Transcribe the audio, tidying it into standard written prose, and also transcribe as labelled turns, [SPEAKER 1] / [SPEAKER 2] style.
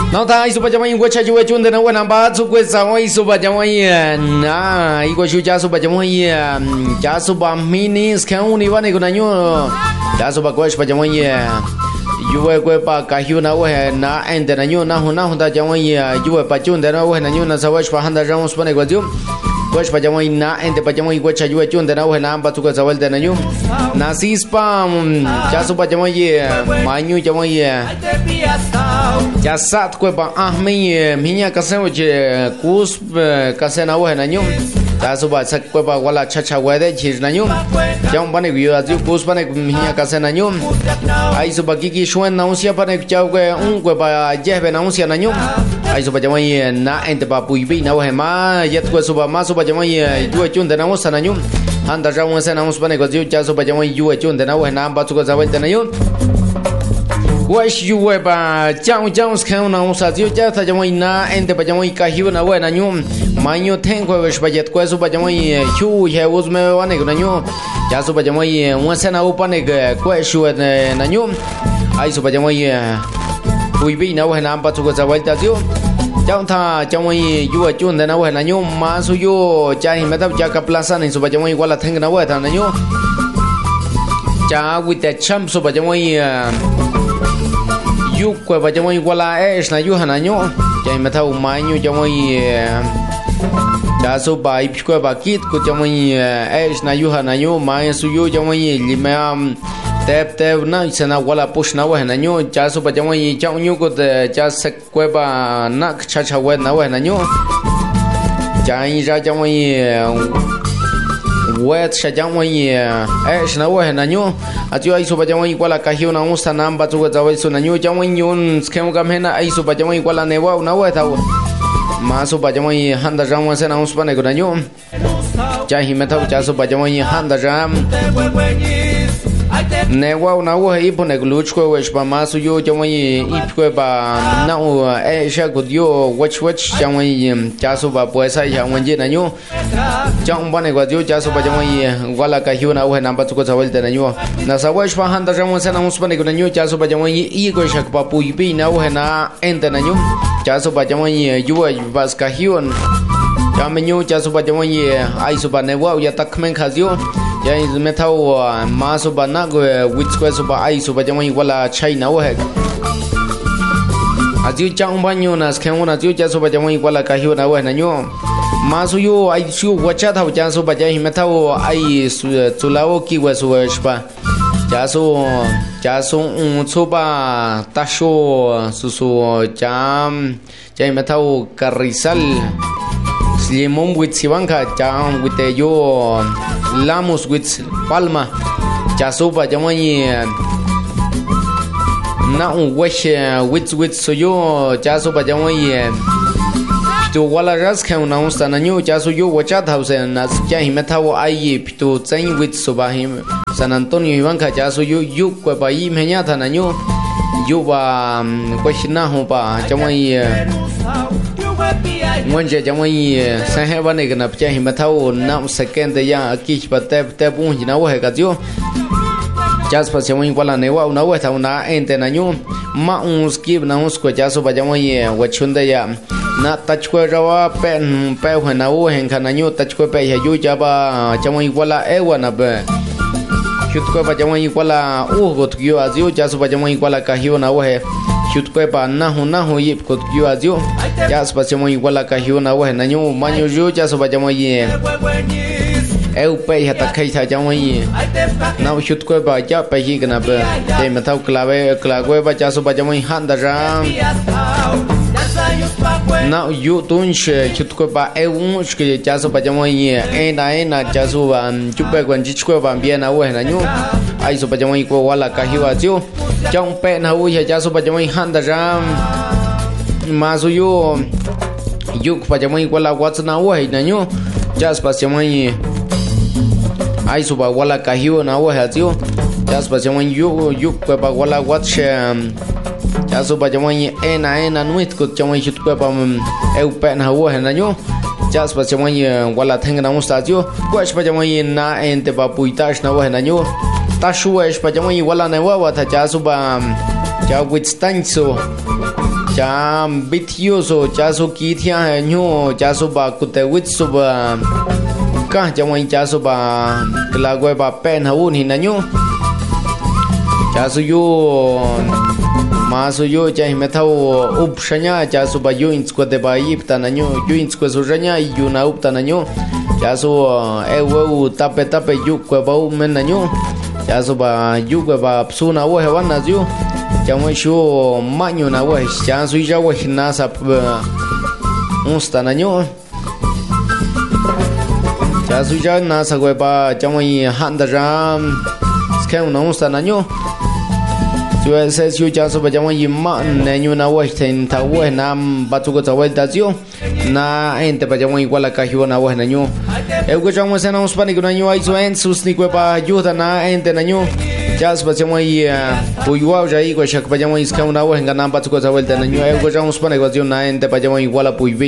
[SPEAKER 1] Não tá isso para chamar em gocha de wechun de não na ba su questa oi su para chamar na igual ju já su para chamar já su ba minis que um nível ne kunanyo já su ba gocha para chamar yuwe kwe pa kahiu na we na ende na nyu na hu da chamar yuwe pa chun de na we na nyu na sawash pa handa ramos pa ne gwazium gocha para chamar na ende pa chamar gocha ju wechun de na we na ba su ka zawal de na nyu na sispa já su para chamar manyu chamar ya sat kwe ba minya kaseo je kus kasena we na nyu ta su ba sak kwe ba wala chacha we de chir na nyu jam bane yu azu kus bane minya kasena nyu ai su ba kiki shwen na usia bane chau kwe kwe ba je be na usia na nyu ai su ba jama na ente ba pui bi na we ma yet kwe su ba ma su ba jama yu chun de na usa na nyu anda ja un se na us bane ko ju cha su ba jama yu chun de na we na ba su ko za we de na nyu Wash you weba jang skan na usa tiu ja ta jamoi na ente ba jamoi ka hiu na we na nyu manyo ten ko wesh ba jet ko su ba jamoi chu he us me wa ne na nyu ja su ba jamoi un se na upa ne ko shu na nyu ai su ba jamoi ui bi na we na ba tu ko za wa ta tiu jang ta jamoi yu chun de na we na nyu ma su yu ja hi me ta ja ka plaza ne su ba jamoi wala theng na we ta na nyu ja with the champ su ba jamoi yu kwe ba jamoi wala na yu hananyo ya me ta umanyo jamoi da so ba ip kwe ba kit ko jamoi na yu hananyo ma su yu jamoi lima tep na sana wala push na wa hananyo ja so ba jamoi jamnyu ko ja se kwe ba na cha cha we na wa hananyo ja yin ja jamoi wet shajamoi na we na nyu atiu ai so bajamoi kwala kahiu na usta namba tu ga zawai so na nyu jamoi nyun skemu kam hena ai so bajamoi kwala ne wa na we ta ma so bajamoi handa jamwa se na uspa ne na nyu ja hi meta ja so bajamoi handa jam ne wa na we ipo ne gluch ko we pa ma so yo jamoi ip ko ba na u sha ko dio watch jamoi ja so ba poesa ya wenje na nyu jang bane gwa dio ja so ba jamoi wala ka hiu na we namba tu ko zawal de na nyu na sa we pa handa jamwa se na uspa ne na nyu ja so ba jamoi I ko shak pa pu bi na we na ente na nyu ja so ba jamoi yu bas ka hiu ja me nyu ja so ba jamoi ai so ba ne wa ya tak men khazio ya me thau ma so ba na go which ko so ba ai so ba jamoi wala chai na we ajiu chang ba nyu na skhen na jiu ja so ba jamoi wala ka hiu na we na nyu ma su yu ai su wacha thau ja so ba ja hi me thau ai su lao ki wa so spa ja so so ba ta sho su jam ja me thau carrizal limon with sibanka jam with the yo lamos with palma ja so ba jamoi na un wesh with so yo ja so ba jamoi to wala ras kha na usta na nyu ja so yo wacha thause na ja hi me thawo ai pito tsain with so ba him San Antonio ibanka ja so yo ko ba I me nya tha na nyu yo ba question ho ba jamoi Monje jamoi sa he ba ne na pcha hi ma thau na second ya ki pa te pu hi na we ka dio jas pa jamoi wala ne wa na we thau na ente na nyu ma un skip na us ko jaso ba jamoi wa chunda ya na tach ko rawa pen pe ho na u hen kana nyu tach ko pe yu ja ba jamoi wala e wa na be chut ko ba jamoi wala u got gyo azio jaso ba jamoi wala ka hiu na we chut ko pa na hu yip ko gyo azio jas pa jamoi wala ka hiu na we na nyu ma nyu ju jaso ba jamoi eu pe hata khai tha jamoi na chut ko ba ja pe hi gna be te ma thau clave ba jaso ba jamoi handa ram na yu tunche chut ko ba eu ke jaso ba jamoi na jaso ba chupe kwan chi ko ba bien na we na nyu ai so ba jamoi ko wala ka hiwa jiu chong pe na u ya jaso ba jamoi handa ram ma su yu ba jamoi wala wat na we na nyu jas ba jamoi ai so ba wala ka hiwa na we ha jiu jas ba jamoi yu ko ba wala wat ja so ba jamoi na nuit ko jamoi chut ko ba eu pe na wo na nyu ja so ba jamoi wala theng na musta jo ko ba jamoi na ente ba puitash na wo na nyu ta shu ba jamoi wala na wa ta ja so ba ja with stanso cha bitioso cha su ki thia nyu cha su ba kute wit su ba ka cha wai cha su ba la gwe ba pen ha un hin nyu cha su yu ma su yu cha me thau up shanya cha su ba yu ins ko de ba ip ta nyu yu ins ko su shanya yu na up ta nyu cha su e wo tape yu ko ba u men nyu cha su ba yu ko ba su na wo he wan na yu cha mo shu ma nyu na wo cha su ja wo na sa un sta na nyu cha su ja na sa ko ba cha mo han da ram skem na un sta na nyu chú sẽ chú cha số bây giờ mọi mà nên như nào vậy thì tháo vậy nam bắt chước cho vậy ta chứ na anh bây giờ mọi qua là cái hiệu nào vậy nên như em có trong một số năm Spanish của như ai cho anh sus ni qua ba yêu ta na anh tên như cha số bây giờ mọi bùi vào vậy có chắc bây giờ mọi cái nào vậy cái nam bắt chước cho vậy nên như em có trong Spanish của như na anh bây giờ mọi qua là bùi